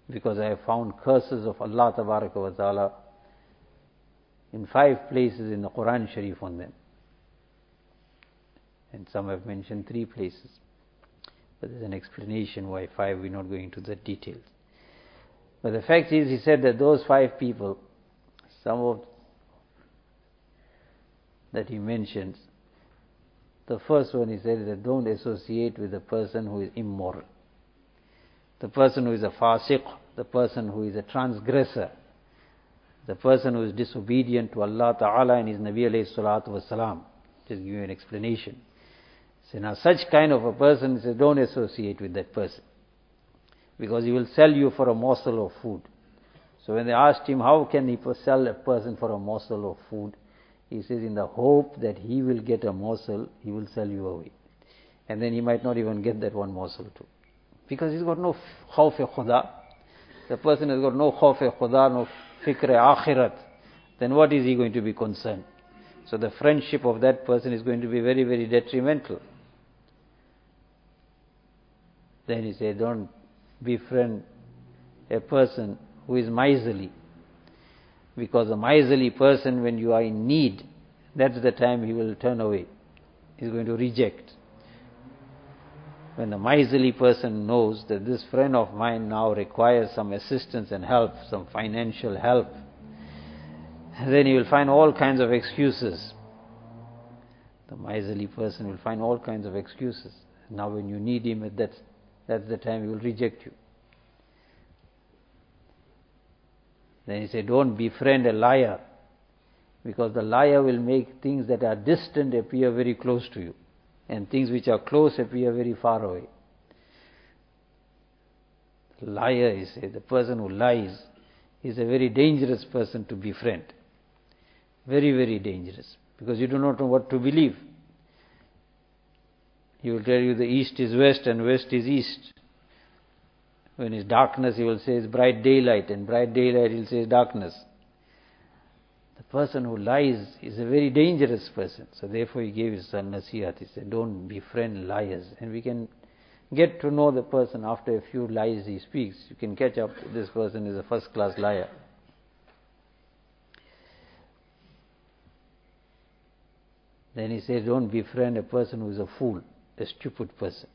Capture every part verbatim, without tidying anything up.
because I have found curses of Allah Tabaraka wa Ta'ala in five places in the Quran Sharif on them. And some have mentioned three places. But there's an explanation why five, we're not going into the details. But the fact is, he said that those five people, some of that he mentions, the first one he said that don't associate with a person who is immoral. The person who is a fasiq, the person who is a transgressor, the person who is disobedient to Allah Ta'ala and His Nabi alayhi salatu wasalam. Just give you an explanation. So now such kind of a person, he says, don't associate with that person, because he will sell you for a morsel of food. So when they asked him, how can he sell a person for a morsel of food? He says, in the hope that he will get a morsel, he will sell you away. And then he might not even get that one morsel too. Because he's got no khawf-e-khuda. The person has got no khawf-e-khuda, no fikr-e-akhirat. Then what is he going to be concerned? So the friendship of that person is going to be very, very detrimental. Then he said, don't befriend a person who is miserly. Because a miserly person, when you are in need, that's the time he will turn away. He's going to reject. When the miserly person knows that this friend of mine now requires some assistance and help, some financial help, then he will find all kinds of excuses. The miserly person will find all kinds of excuses. Now when you need him, that's, that's the time he will reject you. Then he said, don't befriend a liar, because the liar will make things that are distant appear very close to you, and things which are close appear very far away. The liar, he said, the person who lies, is a very dangerous person to befriend. Very, very dangerous, because you do not know what to believe. He will tell you the east is west and west is east. When it's darkness, he will say it's bright daylight, and bright daylight he will say it's darkness. The person who lies is a very dangerous person. So therefore he gave his son nasihat. He said, don't befriend liars. And we can get to know the person after a few lies he speaks. You can catch up, this person is a first class liar. Then he says, don't befriend a person who is a fool, a stupid person.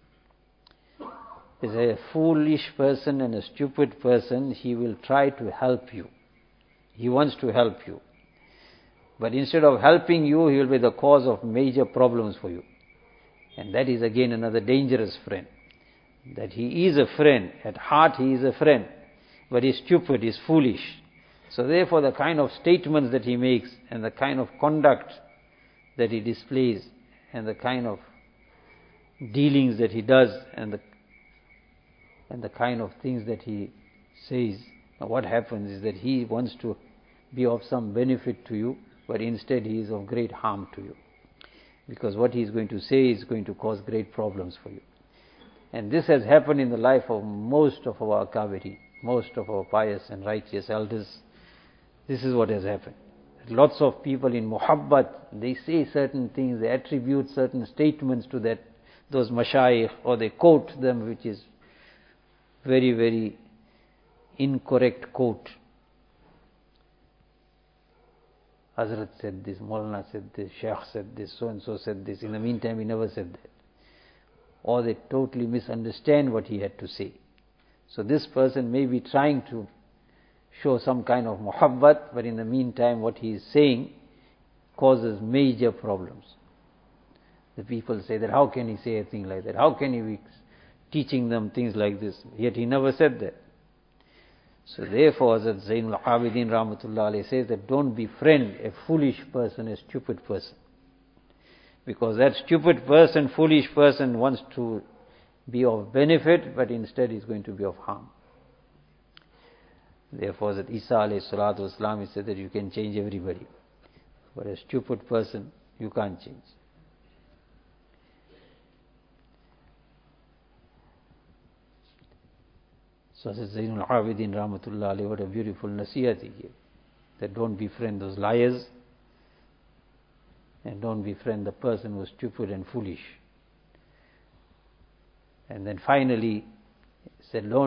Is a foolish person and a stupid person, he will try to help you. He wants to help you. But instead of helping you, he will be the cause of major problems for you. And that is again another dangerous friend. That he is a friend, at heart he is a friend, but he is stupid, he is foolish. So therefore the kind of statements that he makes, and the kind of conduct that he displays, and the kind of dealings that he does, and the and the kind of things that he says, now what happens is that he wants to be of some benefit to you, but instead he is of great harm to you. Because what he is going to say is going to cause great problems for you. And this has happened in the life of most of our Akabiri, most of our pious and righteous elders. This is what has happened. Lots of people in muhabbat, they say certain things, they attribute certain statements to that, those mashayikh, or they quote them, which is very, very incorrect quote. Hazrat said this, Maulana said this, Shaykh said this, so and so said this. In the meantime, he never said that. Or they totally misunderstand what he had to say. So this person may be trying to show some kind of muhabbat, but in the meantime, what he is saying causes major problems. The people say that, how can he say a thing like that? How can he be teaching them things like this? Yet he never said that. So therefore, Hazrat Zainul Abidin Rahmatullah Alayhi says that don't befriend a foolish person, a stupid person. Because that stupid person, foolish person wants to be of benefit, but instead is going to be of harm. Therefore, that Isa alayhi salatu wasalam, he said that you can change everybody. But a stupid person, you can't change. So Zainul Abidin Rahmatullah Alayhi, what a beautiful nasihat he gave. That don't befriend those liars, and don't befriend the person who is stupid and foolish. And then finally, he said, don't